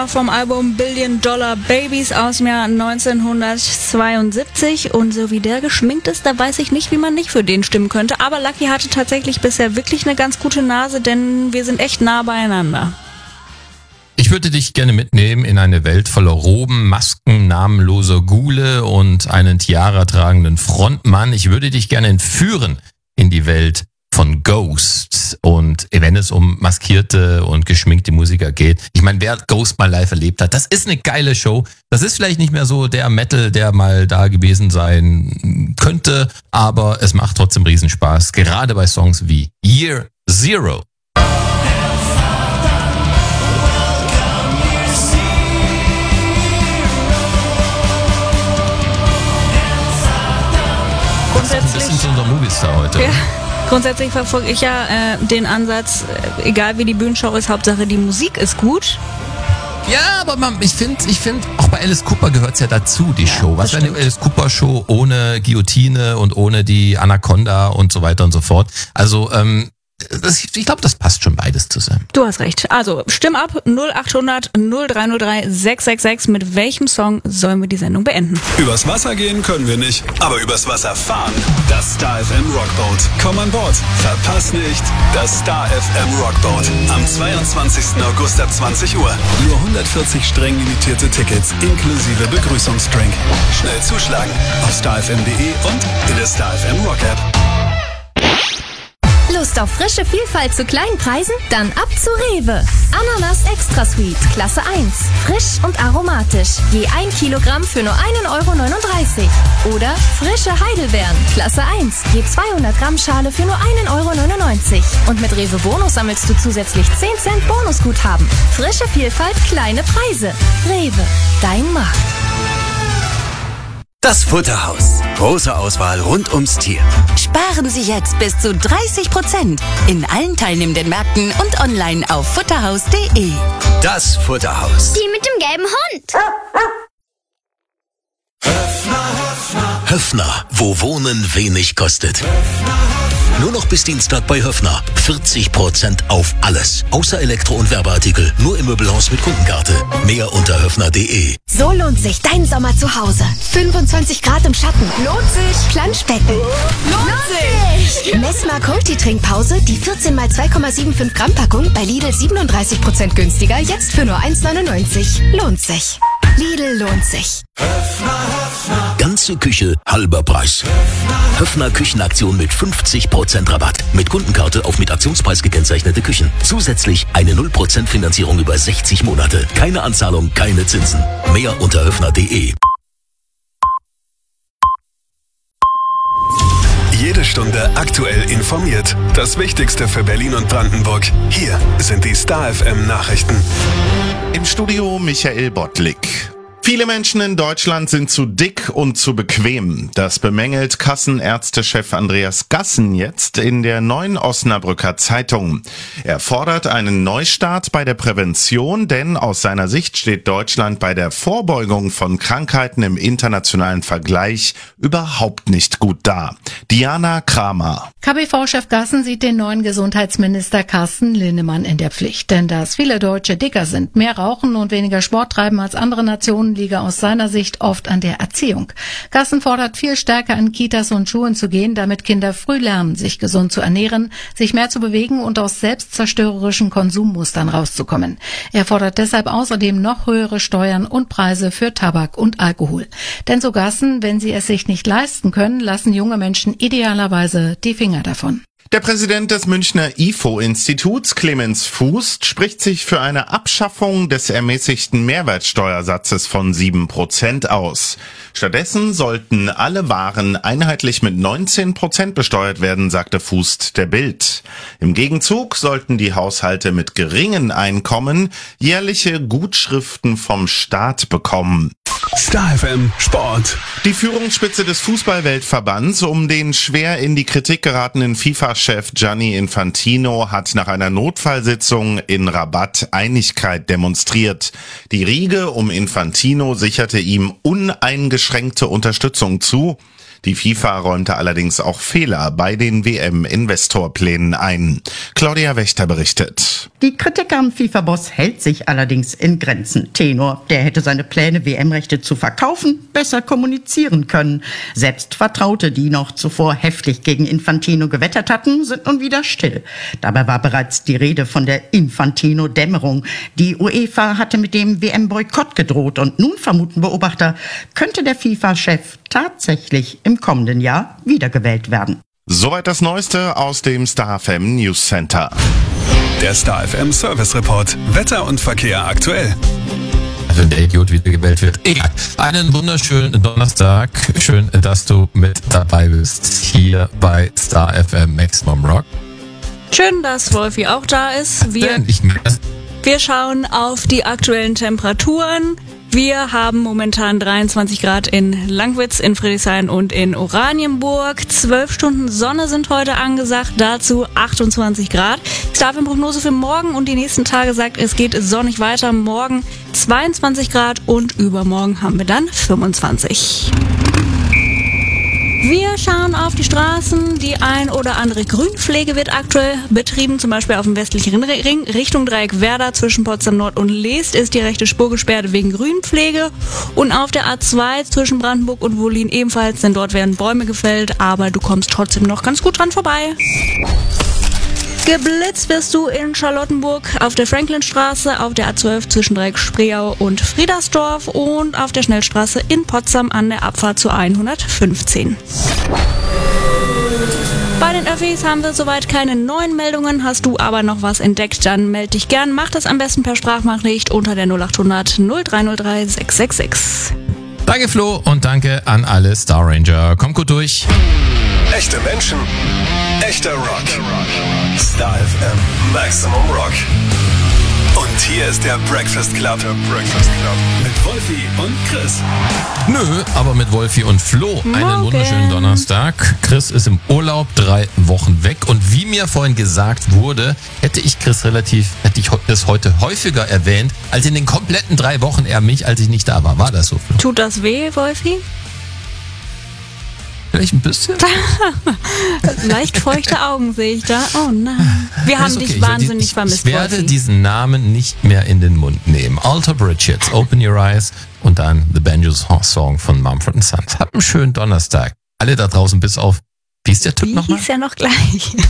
Vom Album Billion Dollar Babies aus dem Jahr 1972 und so wie der geschminkt ist, da weiß ich nicht, wie man nicht für den stimmen könnte. Aber Lucky hatte tatsächlich bisher wirklich eine ganz gute Nase, denn wir sind echt nah beieinander. Ich würde dich gerne mitnehmen in eine Welt voller Roben, Masken, namenloser Ghule und einen Tiara tragenden Frontmann. Ich würde dich gerne entführen in die Welt von Ghost. Und wenn es um maskierte und geschminkte Musiker geht, ich meine, wer Ghost mal live erlebt hat, das ist eine geile Show. Das ist vielleicht nicht mehr so der Metal, der mal da gewesen sein könnte, aber es macht trotzdem Riesenspaß, gerade bei Songs wie Year Zero. Grundsätzlich, das ist unser Moviestar heute. Ja. Grundsätzlich verfolge ich ja den Ansatz, egal wie die Bühnenshow ist, Hauptsache die Musik ist gut. Ja, aber ich finde, auch bei Alice Cooper gehört's ja dazu, die Show. Was wäre eine Alice Cooper Show ohne Guillotine und ohne die Anaconda und so weiter und so fort? Also, ich glaube, das passt schon beides zusammen. Du hast recht. Also, stimm ab 0800 0303 666. Mit welchem Song sollen wir die Sendung beenden? Übers Wasser gehen können wir nicht, aber übers Wasser fahren. Das Star FM Rockboat. Komm an Bord. Verpass nicht das Star FM Rockboat. Am 22. August ab 20 Uhr. Nur 140 streng limitierte Tickets inklusive Begrüßungsdrink. Schnell zuschlagen auf starfm.de und in der Star FM Rock App. Lust auf frische Vielfalt zu kleinen Preisen? Dann ab zu Rewe. Ananas Extra Sweet, Klasse 1. Frisch und aromatisch. Je 1 Kilogramm für nur 1,39 €. Oder frische Heidelbeeren, Klasse 1. Je 200 Gramm Schale für nur 1,99 €. Und mit Rewe Bonus sammelst du zusätzlich 10 Cent Bonusguthaben. Frische Vielfalt, kleine Preise. Rewe, dein Markt. Das Futterhaus. Große Auswahl rund ums Tier. Sparen Sie jetzt bis zu 30% in allen teilnehmenden Märkten und online auf futterhaus.de. Das Futterhaus. Die mit dem gelben Hund. Höffner, wo Wohnen wenig kostet. Nur noch bis Dienstag bei Höffner. 40% auf alles. Außer Elektro- und Werbeartikel. Nur im Möbelhaus mit Kundenkarte. Mehr unter höffner.de. So lohnt sich dein Sommer zu Hause. 25 Grad im Schatten. Lohnt sich. Planschbecken. Lohnt sich. Messmer Coty-Trinkpause, die 14 x 2,75 Gramm Packung bei Lidl 37% günstiger, jetzt für nur 1,99. Lohnt sich. Lidl lohnt sich. Ganze Küche, halber Preis. Höffner Küchenaktion mit 50% Rabatt. Mit Kundenkarte auf mit Aktionspreis gekennzeichnete Küchen. Zusätzlich eine 0% Finanzierung über 60 Monate. Keine Anzahlung, keine Zinsen. Mehr unter höffner.de. Jede Stunde aktuell informiert. Das Wichtigste für Berlin und Brandenburg. Hier sind die Star FM Nachrichten. Im Studio Michael Bottlik. Viele Menschen in Deutschland sind zu dick und zu bequem. Das bemängelt Kassenärztechef Andreas Gassen jetzt in der Neuen Osnabrücker Zeitung. Er fordert einen Neustart bei der Prävention, denn aus seiner Sicht steht Deutschland bei der Vorbeugung von Krankheiten im internationalen Vergleich überhaupt nicht gut da. Diana Kramer. KBV-Chef Gassen sieht den neuen Gesundheitsminister Carsten Linnemann in der Pflicht. Denn dass viele Deutsche dicker sind, mehr rauchen und weniger Sport treiben als andere Nationen, liege aus seiner Sicht oft an der Erziehung. Gassen fordert, viel stärker an Kitas und Schulen zu gehen, damit Kinder früh lernen, sich gesund zu ernähren, sich mehr zu bewegen und aus selbstzerstörerischen Konsummustern rauszukommen. Er fordert deshalb außerdem noch höhere Steuern und Preise für Tabak und Alkohol. Denn so Gassen, wenn sie es sich nicht leisten können, lassen junge Menschen idealerweise die Finger davon. Der Präsident des Münchner IFO-Instituts, Clemens Fuß, spricht sich für eine Abschaffung des ermäßigten Mehrwertsteuersatzes von 7% aus. Stattdessen sollten alle Waren einheitlich mit 19% besteuert werden, sagte Fuß der Bild. Im Gegenzug sollten die Haushalte mit geringen Einkommen jährliche Gutschriften vom Staat bekommen. Star FM Sport. Die Führungsspitze des Fußballweltverbands um den schwer in die Kritik geratenen FIFA-Chef Gianni Infantino hat nach einer Notfallsitzung in Rabat Einigkeit demonstriert. Die Riege um Infantino sicherte ihm uneingeschränkte Unterstützung zu. Die FIFA räumte allerdings auch Fehler bei den WM-Investorplänen ein. Claudia Wächter berichtet. Die Kritik am FIFA-Boss hält sich allerdings in Grenzen. Tenor, der hätte seine Pläne, WM-Rechte zu verkaufen, besser kommunizieren können. Selbst Vertraute, die noch zuvor heftig gegen Infantino gewettert hatten, sind nun wieder still. Dabei war bereits die Rede von der Infantino-Dämmerung. Die UEFA hatte mit dem WM-Boykott gedroht und nun vermuten Beobachter, könnte der FIFA-Chef tatsächlich im kommenden Jahr wiedergewählt werden. Soweit das Neueste aus dem Star FM News Center. Der Star FM Service Report. Wetter und Verkehr aktuell. Wenn der Idiot wieder gewählt wird. Egal. Einen wunderschönen Donnerstag. Schön, dass du mit dabei bist. Hier bei Star FM Maximum Rock. Schön, dass Wolfi auch da ist. Wir schauen auf die aktuellen Temperaturen. Wir haben momentan 23 Grad in Langwitz, in Friedrichshain und in Oranienburg. 12 Stunden Sonne sind heute angesagt, dazu 28 Grad. Star FM Prognose für morgen und die nächsten Tage sagt, es geht sonnig weiter. Morgen 22 Grad und übermorgen haben wir dann 25. Wir schauen auf die Straßen. Die ein oder andere Grünpflege wird aktuell betrieben. Zum Beispiel auf dem westlichen Ring Richtung Dreieck Werder zwischen Potsdam Nord und Leest ist die rechte Spur gesperrt wegen Grünpflege. Und auf der A2 zwischen Brandenburg und Wohlin ebenfalls, denn dort werden Bäume gefällt. Aber du kommst trotzdem noch ganz gut dran vorbei. Geblitzt wirst du in Charlottenburg auf der Franklinstraße, auf der A12 zwischen Dreieck Spreeau und Friedersdorf und auf der Schnellstraße in Potsdam an der Abfahrt zur 115. Bei den Öffis haben wir soweit keine neuen Meldungen. Hast du aber noch was entdeckt, dann melde dich gern. Mach das am besten per Sprachnachricht unter der 0800 0303 666. Danke Flo und danke an alle Star Ranger. Kommt gut durch. Echte Menschen, echter Rock. Star FM Maximum Rock. Und hier ist der Breakfast Club. Mit Wolfi und Chris. Nö, aber mit Wolfi und Flo. Einen wunderschönen Donnerstag. Chris ist im Urlaub, 3 Wochen weg. Und wie mir vorhin gesagt wurde, hätte ich das heute häufiger erwähnt, als in den kompletten 3 Wochen er mich, als ich nicht da war. War das so, Flo? Tut das weh, Wolfi? Vielleicht ein bisschen? Leicht feuchte Augen sehe ich da. Oh nein. Wir haben dich wahnsinnig vermisst, Ich werde Wolfi. diesen Namen nicht mehr in den Mund nehmen. Alter Bridge jetzt, Open Your Eyes und dann The Banjos Song von Mumford & Sons. Habt einen schönen Donnerstag. Alle da draußen bis auf, wie ist der Typ nochmal? Hieß ja noch gleich.